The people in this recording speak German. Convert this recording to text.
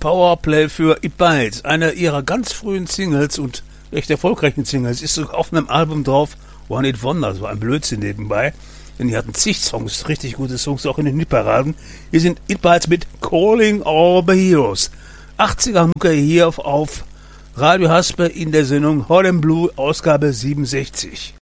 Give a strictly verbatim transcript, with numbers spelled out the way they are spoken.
Powerplay für It Bites, einer ihrer ganz frühen Singles und recht erfolgreichen Singles, ist sogar auf einem Album drauf, One Hit Wonder, so ein Blödsinn nebenbei, denn die hatten zig Songs, richtig gute Songs, auch in den Hitparaden. Hier sind It Bites mit Calling All the Heroes. achtziger Mucke hier auf, auf Radio Haspe in der Sendung Hot and Blue, Ausgabe siebenundsechzig.